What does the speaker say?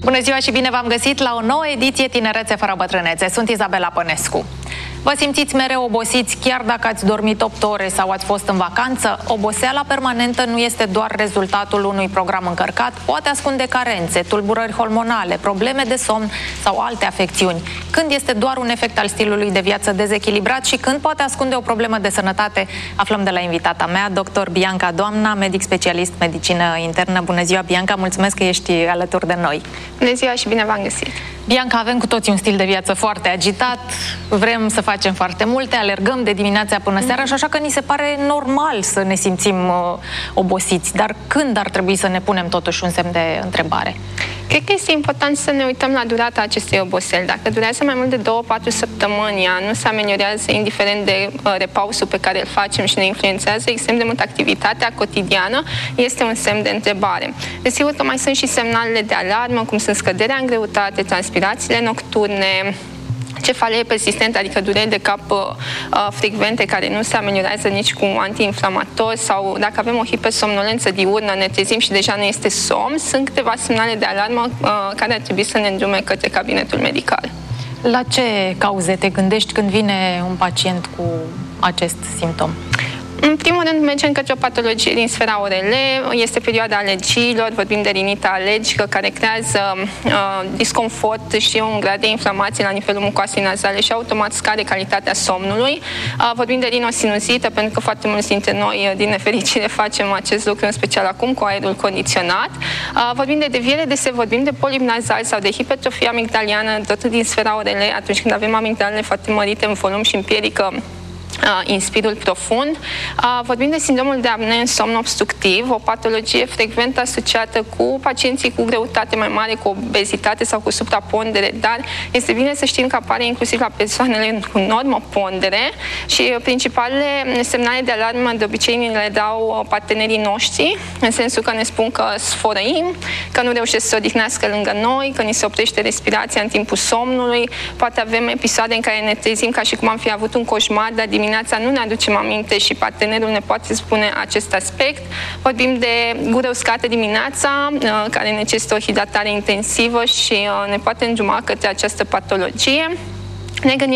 Bună ziua și bine v-am găsit la o nouă ediție Tinerețe fără bătrânețe. Sunt Izabela Pănescu. Vă simțiți mereu obosiți chiar dacă ați dormit 8 ore sau ați fost în vacanță? Oboseala permanentă nu este doar rezultatul unui program încărcat, poate ascunde carențe, tulburări hormonale, probleme de somn sau alte afecțiuni. Când este doar un efect al stilului de viață dezechilibrat și când poate ascunde o problemă de sănătate, aflăm de la invitata mea, dr. Bianca Doamna, medic specialist medicină internă. Bună ziua, Bianca, mulțumesc că ești alături de noi. Bună ziua și bine v-am găsit! Bianca, avem cu toții un stil de viață foarte agitat, vrem să facem foarte multe, alergăm de dimineața până seara și așa că ni se pare normal să ne simțim obosiți. Dar când ar trebui să ne punem totuși un semn de întrebare? Cred că este important să ne uităm la durata acestei oboseli. Dacă durează mai mult de 2-4 săptămâni, ea nu se ameliorează indiferent de repausul pe care îl facem și ne influențează extrem de mult activitatea cotidiană, este un semn de întrebare. Desigur că mai sunt și semnalele de alarmă, cum sunt scăderea în greutate, transpirațiile nocturne, cefalee persistentă, adică dureri de cap frecvente care nu se ameliorează nici cu antiinflamatori, sau dacă avem o hipersomnolență diurnă, ne trezim și deja ne este somn, sunt câteva semnale de alarmă care ar trebui să ne îndrume către cabinetul medical. La ce cauze te gândești când vine un pacient cu acest simptom? În primul rând, mergem către o patologie din sfera ORL, este perioada alergiilor, vorbim de rinită alergică care creează disconfort și un grad de inflamație la nivelul mucoasei nazale și automat scade calitatea somnului. Vorbim de rinosinuzită, pentru că foarte mulți dintre noi, din nefericire, facem acest lucru, în special acum cu aerul condiționat. Vorbim de deviere de se, vorbim de polip nazal sau de hipertrofie amigdaliană, tot din sfera ORL, atunci când avem amigdalele foarte mărite în volum și împiedică inspirul profund. Vorbim de sindromul de apnee în somn obstructiv, o patologie frecvent asociată cu pacienții cu greutate mai mare, cu obezitate sau cu suprapondere, dar este bine să știm că apare inclusiv la persoanele cu normopondere și principalele semnale de alarmă de obicei ni le dau partenerii noștri, în sensul că ne spun că sfărăim, că nu reușesc să se odihnească lângă noi, că ni se oprește respirația în timpul somnului, poate avem episoade în care ne trezim ca și cum am fi avut un coșmar, dar dimineața nu ne aducem aminte și partenerul ne poate spune acest aspect. Vorbim de gură uscată dimineața, care necesită o hidratare intensivă și ne poate îndruma către această patologie. Ne gândim